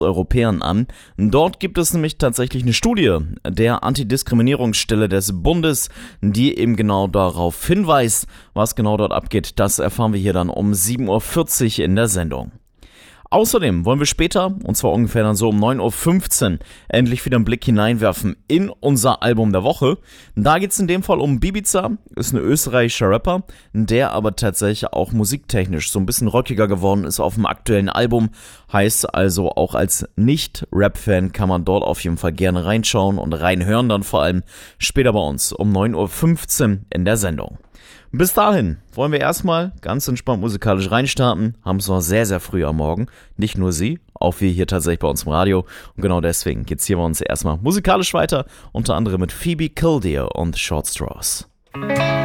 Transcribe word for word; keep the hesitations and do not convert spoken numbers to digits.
Europäern an. Dort gibt es nämlich tatsächlich eine Studie der Antidiskriminierungsstelle des Bundes, die eben genau darauf hinweist, was genau dort abgeht. Das erfahren wir hier dann um sieben Uhr vierzig in der Sendung. Außerdem wollen wir später, und zwar ungefähr dann so um neun Uhr fünfzehn, endlich wieder einen Blick hineinwerfen in unser Album der Woche. Da geht es in dem Fall um Bibiza, ist ein österreichischer Rapper, der aber tatsächlich auch musiktechnisch so ein bisschen rockiger geworden ist auf dem aktuellen Album. Heißt also, auch als Nicht-Rap-Fan kann man dort auf jeden Fall gerne reinschauen und reinhören, dann vor allem später bei uns um neun Uhr fünfzehn in der Sendung. Bis dahin wollen wir erstmal ganz entspannt musikalisch reinstarten, haben es noch sehr, sehr früh am Morgen. Nicht nur Sie, auch wir hier tatsächlich bei uns im Radio. Und genau deswegen geht's hier bei uns erstmal musikalisch weiter, unter anderem mit Phoebe Killdeer und Short Straws.